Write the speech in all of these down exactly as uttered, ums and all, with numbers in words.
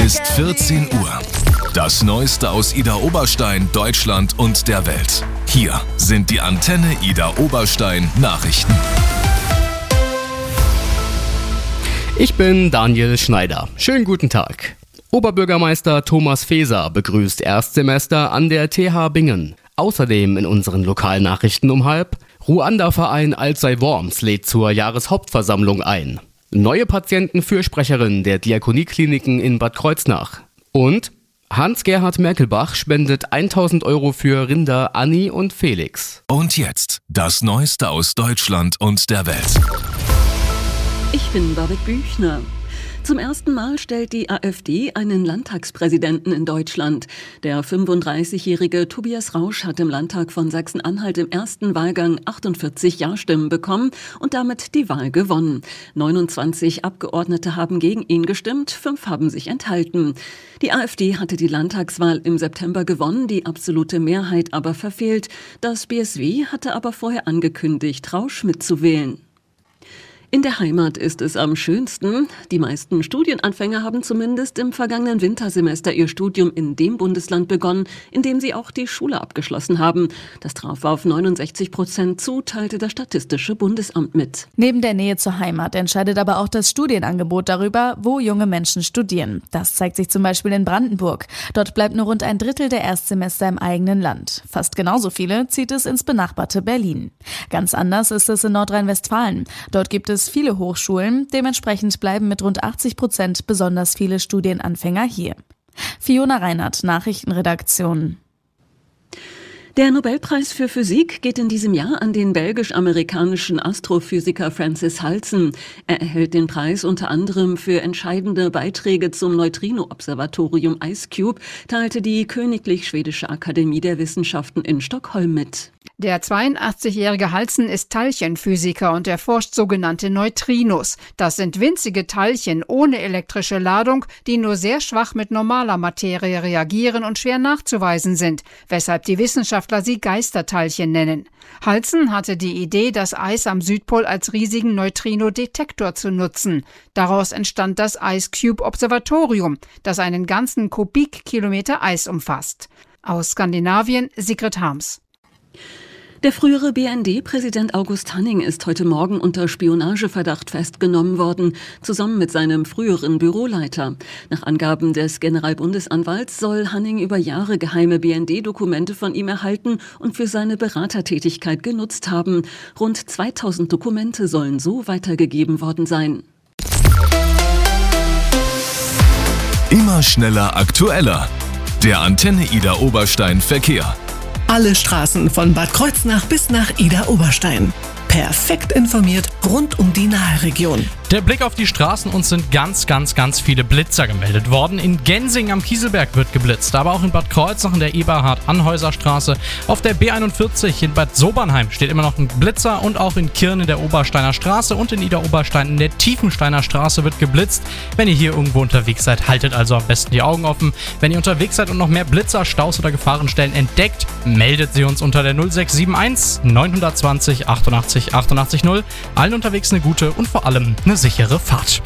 ist vierzehn Uhr. Das Neueste aus Ida Oberstein, Deutschland und der Welt. Hier sind die Antenne Ida Oberstein Nachrichten. Ich bin Daniel Schneider. Schönen guten Tag. Oberbürgermeister Thomas Faeser begrüßt Erstsemester an der T H Bingen. Außerdem in unseren Lokalnachrichten um halb: Ruanda-Verein Alzey Worms lädt zur Jahreshauptversammlung ein. Neue Patientenfürsprecherin der Diakoniekliniken in Bad Kreuznach. Und Hans-Gerhard Merkelbach spendet tausend Euro für Rinder Anni und Felix. Und jetzt das Neueste aus Deutschland und der Welt. Ich bin Babette Büchner. Zum ersten Mal stellt die AfD einen Landtagspräsidenten in Deutschland. Der fünfunddreißigjährige Tobias Rausch hat im Landtag von Sachsen-Anhalt im ersten Wahlgang achtundvierzig Ja-Stimmen bekommen und damit die Wahl gewonnen. neunundzwanzig Abgeordnete haben gegen ihn gestimmt, fünf haben sich enthalten. Die AfD hatte die Landtagswahl im September gewonnen, die absolute Mehrheit aber verfehlt. Das B S W hatte aber vorher angekündigt, Rausch mitzuwählen. In der Heimat ist es am schönsten. Die meisten Studienanfänger haben zumindest im vergangenen Wintersemester ihr Studium in dem Bundesland begonnen, in dem sie auch die Schule abgeschlossen haben. Das traf auf neunundsechzig Prozent zu, teilte das Statistische Bundesamt mit. Neben der Nähe zur Heimat entscheidet aber auch das Studienangebot darüber, wo junge Menschen studieren. Das zeigt sich zum Beispiel in Brandenburg. Dort bleibt nur rund ein Drittel der Erstsemester im eigenen Land. Fast genauso viele zieht es ins benachbarte Berlin. Ganz anders ist es in Nordrhein-Westfalen. Dort gibt es viele Hochschulen, dementsprechend bleiben mit rund achtzig Prozent besonders viele Studienanfänger hier. Fiona Reinhardt, Nachrichtenredaktion. Der Nobelpreis für Physik geht in diesem Jahr an den belgisch-amerikanischen Astrophysiker Francis Halsen. Er erhält den Preis unter anderem für entscheidende Beiträge zum Neutrino-Observatorium IceCube, teilte die Königlich Schwedische Akademie der Wissenschaften in Stockholm mit. Der zweiundachtzigjährige Halsen ist Teilchenphysiker und erforscht sogenannte Neutrinos. Das sind winzige Teilchen ohne elektrische Ladung, die nur sehr schwach mit normaler Materie reagieren und schwer nachzuweisen sind, weshalb die Wissenschaftler sie Geisterteilchen nennen. Halsen hatte die Idee, das Eis am Südpol als riesigen Neutrino-Detektor zu nutzen. Daraus entstand das IceCube-Observatorium, das einen ganzen Kubikkilometer Eis umfasst. Aus Skandinavien, Sigrid Harms. Der frühere B N D-Präsident August Hanning ist heute Morgen unter Spionageverdacht festgenommen worden, zusammen mit seinem früheren Büroleiter. Nach Angaben des Generalbundesanwalts soll Hanning über Jahre geheime B N D-Dokumente von ihm erhalten und für seine Beratertätigkeit genutzt haben. Rund zweitausend Dokumente sollen so weitergegeben worden sein. Immer schneller, aktueller. Der Antenne Ida Oberstein Verkehr. Alle Straßen von Bad Kreuznach bis nach Ida Oberstein. Perfekt informiert rund um die Nahregion. Der Blick auf die Straßen, uns sind ganz, ganz, ganz viele Blitzer gemeldet worden. In Gensing am Kieselberg wird geblitzt, aber auch in Bad Kreuznach in der Eberhard-Anhäuser-Straße. Auf der B einundvierzig in Bad Sobernheim steht immer noch ein Blitzer und auch in Kirn in der Obersteiner Straße und in Ida Oberstein in der Tiefensteiner Straße wird geblitzt. Wenn ihr hier irgendwo unterwegs seid, haltet also am besten die Augen offen. Wenn ihr unterwegs seid und noch mehr Blitzer, Staus oder Gefahrenstellen entdeckt, meldet sie uns unter der null sechs sieben eins neun zwei null achtundachtzig achtundachtzig null. Allen unterwegs eine gute und vor allem eine sichere Fahrt.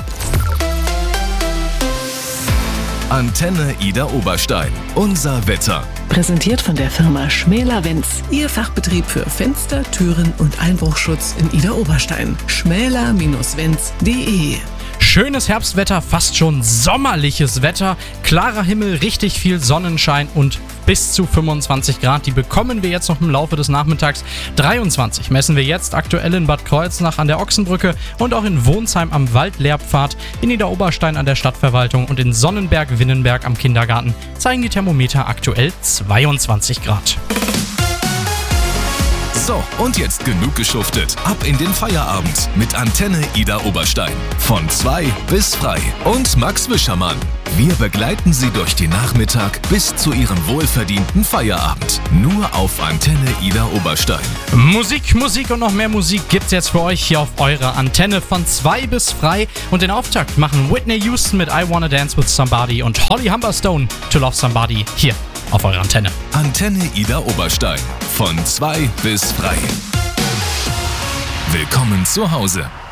Antenne Ida Oberstein. Unser Wetter. Präsentiert von der Firma Schmäler-Wenz. Ihr Fachbetrieb für Fenster, Türen und Einbruchschutz in Ida Oberstein. schmäler Bindestrich wenz punkt de. Schönes Herbstwetter, fast schon sommerliches Wetter, klarer Himmel, richtig viel Sonnenschein und bis zu fünfundzwanzig Grad. Die bekommen wir jetzt noch im Laufe des Nachmittags. dreiundzwanzig messen wir jetzt aktuell in Bad Kreuznach an der Ochsenbrücke und auch in Wohnsheim am Waldlehrpfad, in Ida Oberstein an der Stadtverwaltung und in Sonnenberg-Winnenberg am Kindergarten zeigen die Thermometer aktuell zweiundzwanzig Grad. So, und jetzt genug geschuftet. Ab in den Feierabend mit Antenne Ida Oberstein. Von zwei bis frei. Und Max Wischermann. Wir begleiten Sie durch den Nachmittag bis zu Ihrem wohlverdienten Feierabend. Nur auf Antenne Ida Oberstein. Musik, Musik und noch mehr Musik gibt's jetzt für euch hier auf eurer Antenne von zwei bis frei. Und den Auftakt machen Whitney Houston mit I Wanna Dance With Somebody und Holly Humberstone To Love Somebody hier auf eurer Antenne. Antenne Ida Oberstein. Von zwei bis frei. Willkommen zu Hause.